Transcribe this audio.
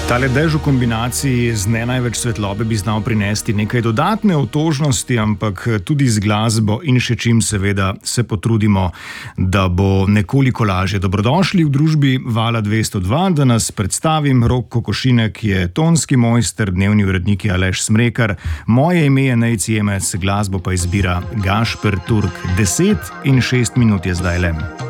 Tale dež v kombinaciji z ne največ svetlobe bi znal prinesti nekaj dodatne otožnosti, ampak tudi z glasbo in še čim seveda se potrudimo, da bo nekoliko lažje. Dobrodošli v družbi Vala 202, da nas predstavim. Rok Kokošinek je tonski mojster, dnevni urednik je Aleš Smrekar, moje ime je Nejc Jemec, glasbo pa izbira Gašper Turk. 10 in 6 minut je zdaj le.